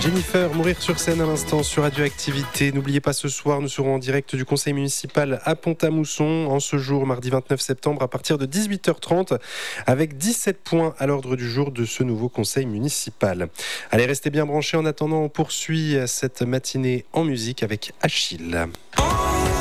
Jennifer, mourir sur scène à l'instant sur Radioactivité. N'oubliez pas, ce soir, nous serons en direct du conseil municipal à Pont-à-Mousson en ce jour, mardi 29 septembre, à partir de 18h30, avec 17 points à l'ordre du jour de ce nouveau conseil municipal. Allez, restez bien branchés. En attendant, on poursuit cette matinée en musique avec Achille.